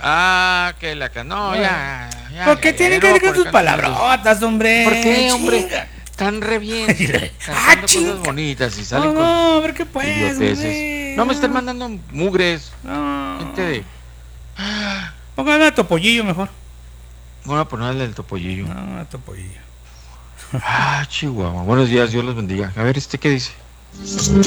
Que la no, ya. ¿Por qué tienen que no, ver con por sus acá palabrotas, hombre? ¿Por qué, hombre? Chinga. Están re bien, ¡Ah, cantando cosas chinga! bonitas y salen con sus No, ¿por qué pues, idioteces. hombre? No me están mandando mugres, gente No. de. Ah, Póngale a Topollillo mejor. Voy a ponerle el topollillo. No, a Topollillo. Chihuahua. Buenos días, Dios los bendiga. A ver, ¿qué dice?